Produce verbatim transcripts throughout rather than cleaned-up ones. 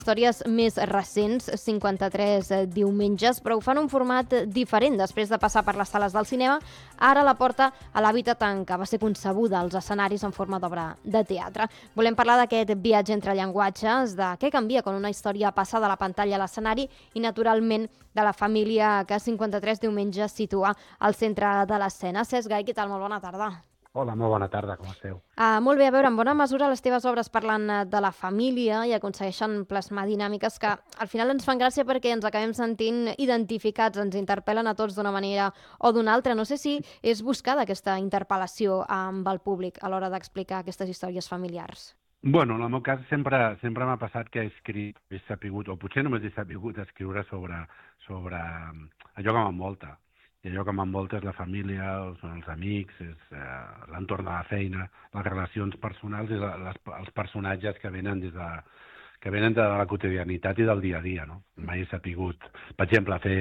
Històries més recents, cinquanta-tres diumenges, però ho fan un format diferent. Després de passar per les sales del cinema, ara la porta a l'hàbitat en què va ser concebuda als escenaris en forma d'obra de teatre. Volem parlar d'aquest viatge entre llenguatges, de què canvia quan una història passa de la pantalla a l'escenari i, naturalment, de la família que cinquanta-tres diumenges situa al centre de l'escena. Cesc Gai, què tal? Molt bona tarda. Hola, molt bona tarda, com esteu? Uh, molt bé, a veure, en bona mesura les teves obres parlen uh, de la família i aconsegueixen plasmar dinàmiques que al final ens fan gràcia perquè ens acabem sentint identificats, ens interpel·len a tots d'una manera o d'una altra. No sé si és buscada aquesta interpel·lació amb el públic a l'hora d'explicar aquestes històries familiars. Bueno, en el meu cas sempre sempre m'ha passat que he escrit, he sapigut, o potser només he sapigut escriure sobre, sobre allò que m'envolta. I allò que m'envolta és la família, són els amics, és eh, l'entorn de la feina, les relacions personals i la, les, els personatges que venen des de, que venen de la quotidianitat i del dia a dia, no? Mai he sapigut, per exemple, fer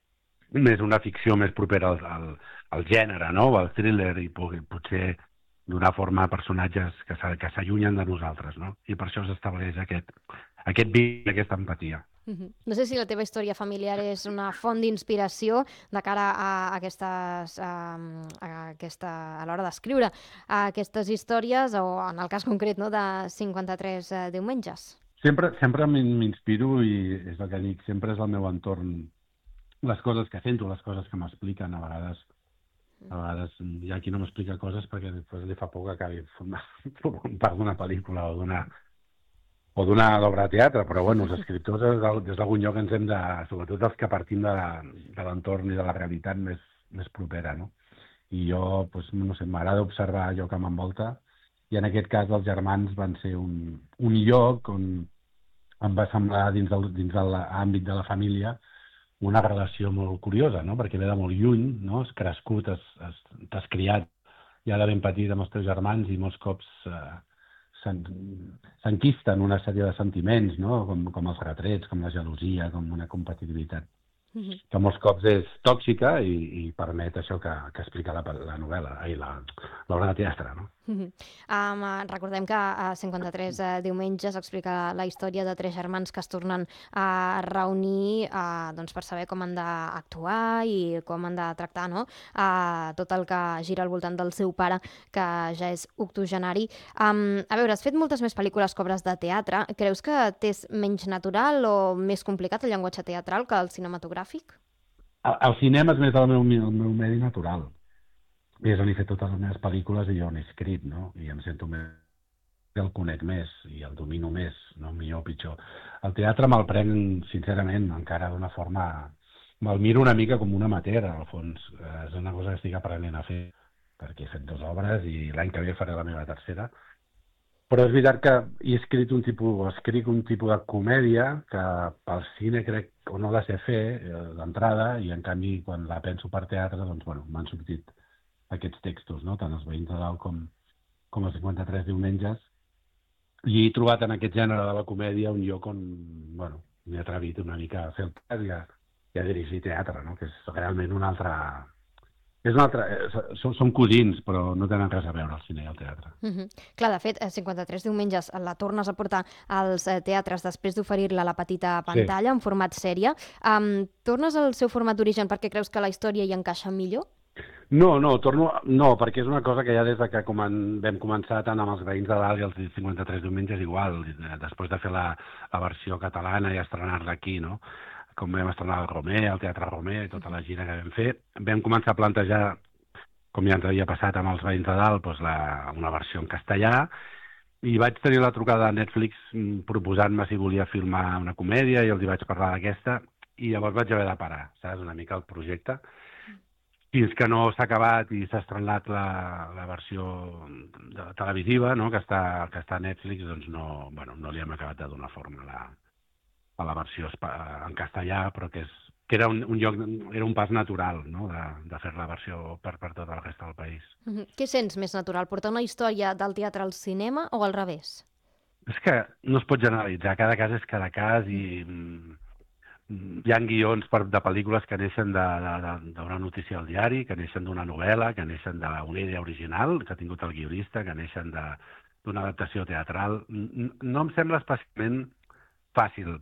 més una ficció més propera al, al, al gènere, no? O al thriller, i potser donar forma a personatges que s'allunyen de nosaltres, no? I per això s'estableix aquest, aquest vincle, aquesta empatia. Uh-huh. No sé si la teva història familiar és una font d'inspiració de cara a aquestes, a, a, aquesta, a l'hora d'escriure a aquestes històries, o en el cas concret, no, de cinquanta-tres eh, diumenges. Sempre, sempre m'inspiro i és el que dic, sempre és el meu entorn, les coses que sento, les coses que m'expliquen, a vegades a vegades hi ha qui no m'explica coses perquè després li fa por que acabi formant part d'una pel·lícula o d'una o d'una obra de teatre, però bueno, els escriptors des d'algun lloc ens hem de, sobretot els que partim de, de l'entorn i de la realitat més, més propera, no? I jo, doncs, no sé, m'agrada observar allò que m'envolta, i en aquest cas els germans van ser un, un lloc on em va semblar, dins del, dins de l'àmbit de la família, una relació molt curiosa, no? Perquè ve de molt lluny, no? Has crescut, t'has criat ja de ben petit amb els teus germans i molts cops eh, s'enquisten una sèrie de sentiments, no? Com, com els retrets, com la gelosia, com una competitivitat, uh-huh, que molts cops és tòxica i, i permet això que, que explica la, la novel·la, ai, l'obra de teatre, no? Uh-huh. Um, recordem que a cinquanta-tres uh, diumenges explica la història de tres germans que es tornen a reunir uh, doncs per saber com han d'actuar i com han de tractar, no? uh, tot el que gira al voltant del seu pare, que ja és octogenari. Um, a veure, has fet moltes més pel·lícules que obres de teatre. Creus que t'és menys natural o més complicat el llenguatge teatral que el cinematogràfic? El, el cinema és més el meu, el meu medi natural. I és on he fet totes les meves pel·lícules i on he escrit, no? I em sento més, el conec més i el domino més, no? Millor o pitjor. El teatre me'l prenc, sincerament, encara d'una forma... Me'l miro una mica com un amateur, al fons. És una cosa que estic aprenent a fer, perquè he fet dues obres i l'any que ve faré la meva tercera. Però és veritat que he escrit un tipus, escric un tipus de comèdia que pel cine crec que no la sé fer d'entrada, i en canvi quan la penso per teatre, doncs, bueno, m'han sortit aquests textos, no? Tant els veïns de dalt com, com els cinquanta-tres diumenges, i he trobat en aquest gènere de la comèdia un lloc on, bueno, m'he atrevit una mica a fer el teatre i a, i a dirigir teatre, no? Que és realment un altre... És un altre... Són, són cosins, però no tenen res a veure el cine i el teatre. Uh-huh. Clar, de fet, cinquanta-tres diumenges la tornes a portar als teatres després d'oferir-la a la petita pantalla, sí, en format sèrie. Um, tornes al seu format d'origen perquè creus que la història hi encaixa millor? No, no, torno... No, perquè és una cosa que ja des de que comen... vam començar tant amb els veïns de dalt i els cinquanta-tres diumenges igual, després de fer la, la versió catalana i estrenar-la aquí, no? Com vam estrenar el Romer, el Teatre Romer, tota la gira que vam fer, vam començar a plantejar, com ja ens havia passat amb els veïns de dalt, doncs la, una versió en castellà, i vaig tenir la trucada de Netflix proposant-me si volia filmar una comèdia, i els hi vaig parlar d'aquesta, i llavors vaig haver de parar, saps, una mica el projecte, fins que no s'ha acabat i s'ha estrenat la, la versió de, televisiva, no? que, està, que està a Netflix, doncs no, bueno, no li hem acabat de donar forma a la, a la versió en castellà, però que, és, que era, un, un lloc, era un pas natural, no? de, de fer la versió per, per tota la resta del país. Uh-huh. Què sents més natural, portar una història del teatre al cinema o al revés? És que no es pot generalitzar, cada cas és cada cas, i mm, hi ha guions per, de pel·lícules que neixen d'una notícia al diari, que neixen d'una novel·la, que neixen d'una idea original que ha tingut el guionista, que neixen d'una adaptació teatral. No em sembla especialment fàcil